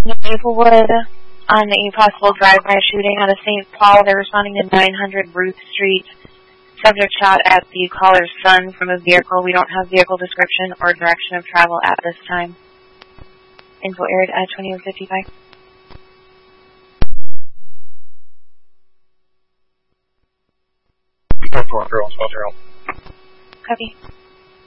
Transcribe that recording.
Maplewood on a possible drive-by shooting out of St. Paul. They're responding to 900 Ruth Street. Subject shot at the caller's son from a vehicle. We don't have vehicle description or direction of travel at this time. Info aired at 21:55. Girls, Copy.